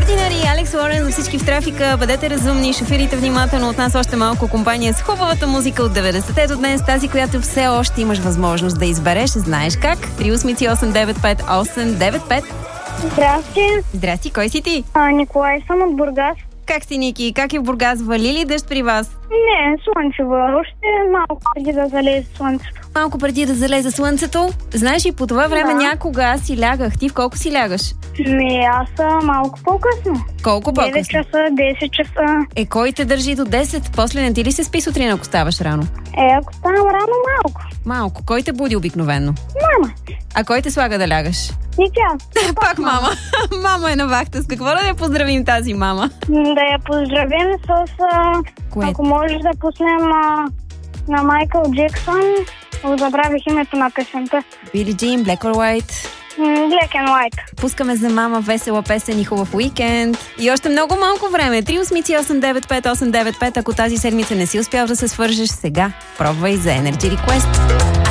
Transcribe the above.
Ordinary, Алекс Лорен, за всички в трафика. Бъдете разумни, шофирайте внимателно, от нас още малко компания с хубавата музика от 90-те до днес, тази, която все още имаш възможност да избереш. Знаеш как? 383-895-895. Здрасти. Здрасти, кой си ти? Николай съм от Бургас. Как си, Ники? Как е в Бургас? Вали ли дъжд при вас? Не, слънчево. Още малко преди да залезе слънцето. Малко преди да залезе слънцето. Знаеш ли, по това време някога аз си лягах. Ти в колко си лягаш? Аз малко по-късно. Колко по-късно? 9 часа, 10 часа. Кой те държи до 10? После не ти ли се спи сутрин, ако ставаш рано? Ако ставам рано, малко. Малко. Кой те буди обикновено? Мама. А кой те слага да лягаш? И тя. Пак мама. Мама е на вахта. С какво да я поздравим тази мама? Да я поздравим с... Ако можеш да пуснем на Майкъл Джексън. Забравих името на песента. Били Джин, Black or White. Black and White. Пускаме за мама весела песен и хубав уикенд. И още много малко време. 383-895-895. Ако тази седмица не си успял да се свържеш сега, пробвай за Energy Request.